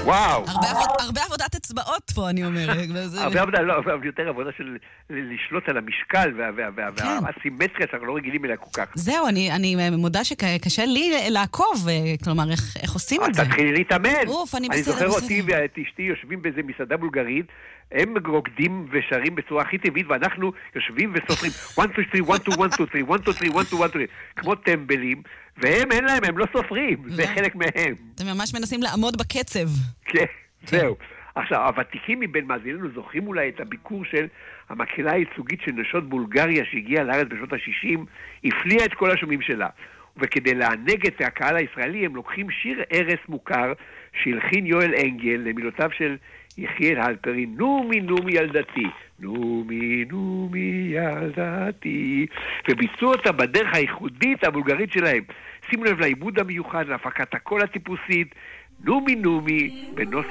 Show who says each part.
Speaker 1: וואו.
Speaker 2: הרבה עבודת אצבעות פה, אני אומרת.
Speaker 1: הרבה עבודה, לא, יותר עבודה של לשלוט על המשקל והסימטריה שאנחנו לא רגילים אליה כל כך.
Speaker 2: זהו, אני מודה שקשה לי לעקוב, כלומר, איך עושים את זה.
Speaker 1: תתחילי להתאמן.
Speaker 2: אוף, אני
Speaker 1: זוכר אותי ואת אשתי יושבים באיזה מסעדה בולגרית, הם רוקדים ושרים בצורה הכי טבעית, ואנחנו יושבים וסופרים 1, 2, 3, 1, 2, 1, 2, 3, 1, 2, 3, 1, 2, 1, 3, כמו טמבלים, והם אין להם, הם לא סופרים, זה חלק מהם.
Speaker 2: אתם ממש מנסים לעמוד בקצב.
Speaker 1: כן, זהו. עכשיו, הוותיקים מבין מאזיננו זוכרים אולי את הביקור של המקהלה הייצוגית של נשות בולגריה שהגיעה לארץ בשנות ה-60, הפליאה את כל השומעים שלה. וכדי לענג את הקהל הישראלי הם לוקחים שיר ערש מוכר שהלחין יואל אנגל למילותיו של יחיאל הלפרין, נומי נומי ילדתי, נומי נומי ילדתי, וביצעו אותה בדרך הייחודית הבולגרית שלהם. שימו לב לעיבוד המיוחד, להפקת הקול הטיפוסית, נומי נומי בנוסח